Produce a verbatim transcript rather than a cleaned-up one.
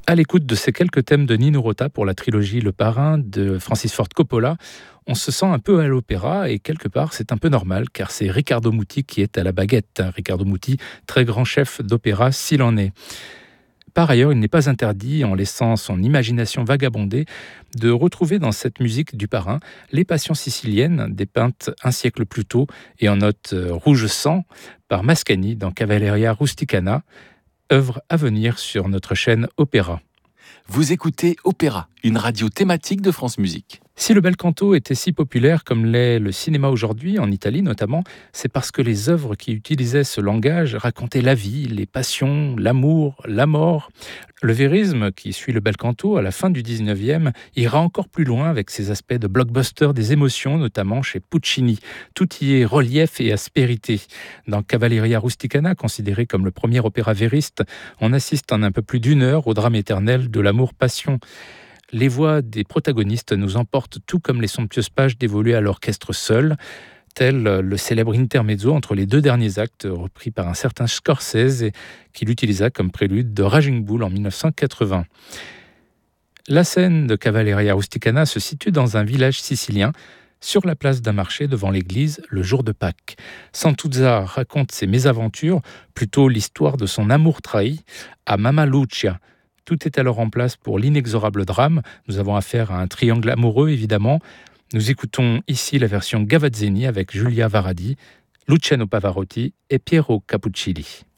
À l'écoute de ces quelques thèmes de Nino Rota pour la trilogie Le Parrain de Francis Ford Coppola, on se sent un peu à l'opéra et quelque part c'est un peu normal car c'est Riccardo Muti qui est à la baguette. Riccardo Muti, très grand chef d'opéra s'il en est. Par ailleurs, il n'est pas interdit, en laissant son imagination vagabonder, de retrouver dans cette musique du Parrain les passions siciliennes dépeintes un siècle plus tôt et en note rouge sang par Mascagni dans Cavalleria Rusticana, œuvre à venir sur notre chaîne Opéra. Vous écoutez Opéra, une radio thématique de France Musique. Si le bel canto était si populaire comme l'est le cinéma aujourd'hui, en Italie notamment, c'est parce que les œuvres qui utilisaient ce langage racontaient la vie, les passions, l'amour, la mort. Le vérisme, qui suit le bel canto à la fin du dix-neuvième, ira encore plus loin avec ses aspects de blockbuster des émotions, notamment chez Puccini. Tout y est relief et aspérité. Dans Cavalleria Rusticana, considéré comme le premier opéra vériste, on assiste en un peu plus d'une heure au drame éternel de l'amour-passion. Les voix des protagonistes nous emportent tout comme les somptueuses pages dévolues à l'orchestre seul, tel le célèbre intermezzo entre les deux derniers actes repris par un certain Scorsese et qu'il utilisa comme prélude de Raging Bull en dix-neuf cent quatre-vingts. La scène de Cavalleria Rusticana se situe dans un village sicilien, sur la place d'un marché devant l'église le jour de Pâques. Santuzza raconte ses mésaventures, plutôt l'histoire de son amour trahi, à Mamma Lucia. Tout est alors en place pour l'inexorable drame. Nous avons affaire à un triangle amoureux, évidemment. Nous écoutons ici la version Gavazzini avec Giulia Varadi, Luciano Pavarotti et Piero Capuccilli.